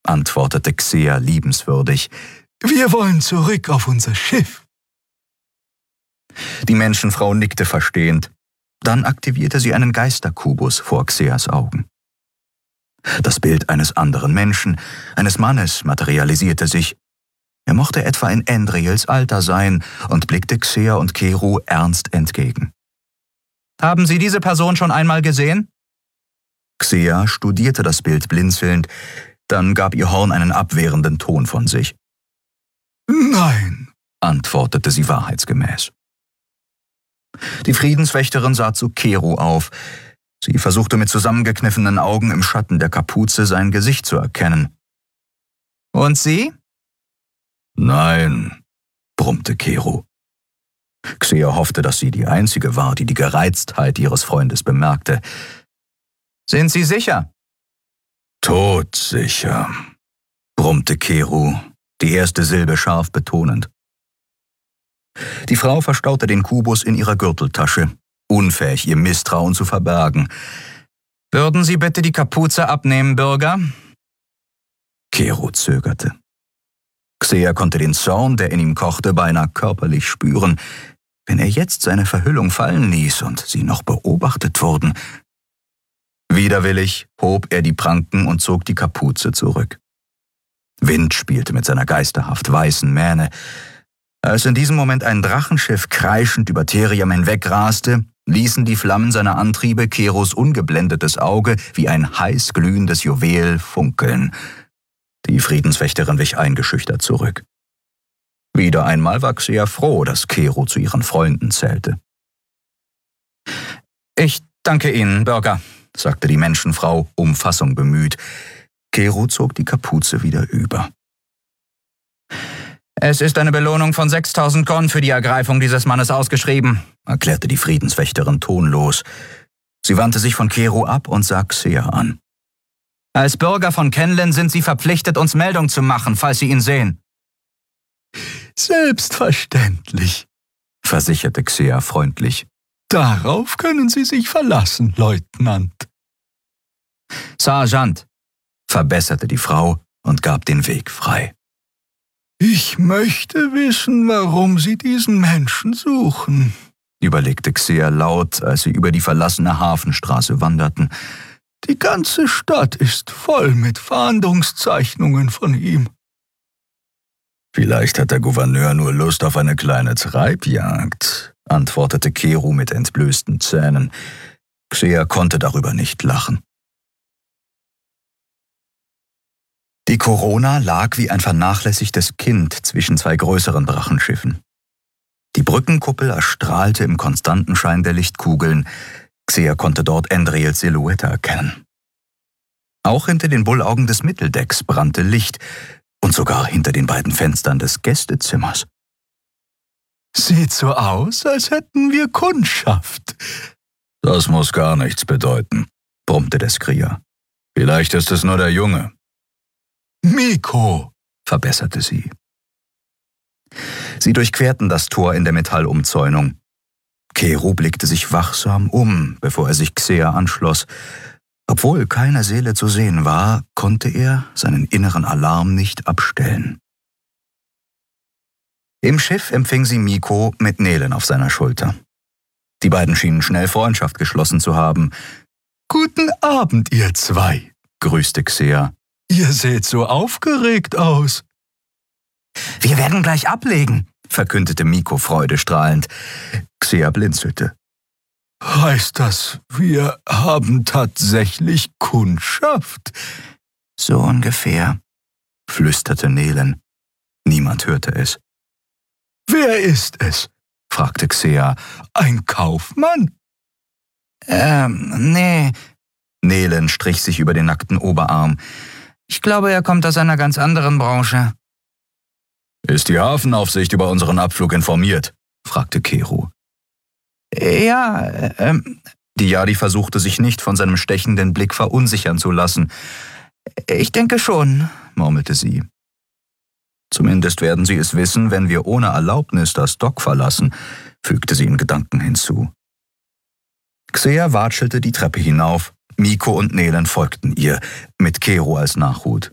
antwortete Xea liebenswürdig. Wir wollen zurück auf unser Schiff. Die Menschenfrau nickte verstehend. Dann aktivierte sie einen Geisterkubus vor Xeas Augen. Das Bild eines anderen Menschen, eines Mannes, materialisierte sich. Er mochte etwa in Endriels Alter sein und blickte Xea und Kero ernst entgegen. »Haben Sie diese Person schon einmal gesehen?« Xea studierte das Bild blinzelnd, dann gab ihr Horn einen abwehrenden Ton von sich. »Nein«, antwortete sie wahrheitsgemäß. Die Friedenswächterin sah zu Kero auf. Sie versuchte mit zusammengekniffenen Augen im Schatten der Kapuze sein Gesicht zu erkennen. »Und Sie?« »Nein«, brummte Kero. Xea hoffte, dass sie die Einzige war, die Gereiztheit ihres Freundes bemerkte. »Sind Sie sicher?« »Todsicher«, brummte Kero, die erste Silbe scharf betonend. Die Frau verstaute den Kubus in ihrer Gürteltasche, unfähig, ihr Misstrauen zu verbergen. »Würden Sie bitte die Kapuze abnehmen, Bürger?« Kero zögerte. Xea konnte den Zorn, der in ihm kochte, beinahe körperlich spüren. Wenn er jetzt seine Verhüllung fallen ließ und sie noch beobachtet wurden. Widerwillig hob er die Pranken und zog die Kapuze zurück. Wind spielte mit seiner geisterhaft weißen Mähne. Als in diesem Moment ein Drachenschiff kreischend über Theriam hinwegraste, ließen die Flammen seiner Antriebe Keros ungeblendetes Auge wie ein heiß glühendes Juwel funkeln. Die Friedenswächterin wich eingeschüchtert zurück. Wieder einmal war Xea froh, dass Kero zu ihren Freunden zählte. »Ich danke Ihnen, Bürger«, sagte die Menschenfrau, um Fassung bemüht. Kero zog die Kapuze wieder über. »Es ist eine Belohnung von 6.000 Gon für die Ergreifung dieses Mannes ausgeschrieben«, erklärte die Friedenswächterin tonlos. Sie wandte sich von Kero ab und sah Xea an. »Als Bürger von Kenlen sind Sie verpflichtet, uns Meldung zu machen, falls Sie ihn sehen.« »Selbstverständlich«, versicherte Xea freundlich. »Darauf können Sie sich verlassen, Leutnant.« »Sergeant«, verbesserte die Frau und gab den Weg frei. »Ich möchte wissen, warum Sie diesen Menschen suchen«, überlegte Xea laut, als sie über die verlassene Hafenstraße wanderten. »Die ganze Stadt ist voll mit Fahndungszeichnungen von ihm.« »Vielleicht hat der Gouverneur nur Lust auf eine kleine Treibjagd«, antwortete Kero mit entblößten Zähnen. Xea konnte darüber nicht lachen. Die Corona lag wie ein vernachlässigtes Kind zwischen zwei größeren Drachenschiffen. Die Brückenkuppel erstrahlte im konstanten Schein der Lichtkugeln. Xea konnte dort Endriels Silhouette erkennen. Auch hinter den Bullaugen des Mitteldecks brannte Licht und sogar hinter den beiden Fenstern des Gästezimmers. »Sieht so aus, als hätten wir Kundschaft.« »Das muss gar nichts bedeuten«, brummte der Skrier. »Vielleicht ist es nur der Junge.« »Miko«, verbesserte sie. Sie durchquerten das Tor in der Metallumzäunung. Kero blickte sich wachsam um, bevor er sich Xea anschloss. Obwohl keine Seele zu sehen war, konnte er seinen inneren Alarm nicht abstellen. Im Schiff empfing sie Miko mit Nelen auf seiner Schulter. Die beiden schienen schnell Freundschaft geschlossen zu haben. »Guten Abend, ihr zwei«, grüßte Xea. »Ihr seht so aufgeregt aus.« »Wir werden gleich ablegen«, verkündete Miko freudestrahlend. Xea blinzelte. »Heißt das, wir haben tatsächlich Kundschaft?« »So ungefähr«, flüsterte Nelen. Niemand hörte es. »Wer ist es?« fragte Xea. »Ein Kaufmann?« Nee.« Nelen strich sich über den nackten Oberarm. »Ich glaube, er kommt aus einer ganz anderen Branche.« »Ist die Hafenaufsicht über unseren Abflug informiert?« fragte Kero. »Ja, Die Yadi versuchte sich nicht von seinem stechenden Blick verunsichern zu lassen. »Ich denke schon«, murmelte sie. »Zumindest werden sie es wissen, wenn wir ohne Erlaubnis das Dock verlassen«, fügte sie in Gedanken hinzu. Xea watschelte die Treppe hinauf. Miko und Nelen folgten ihr, mit Kero als Nachhut.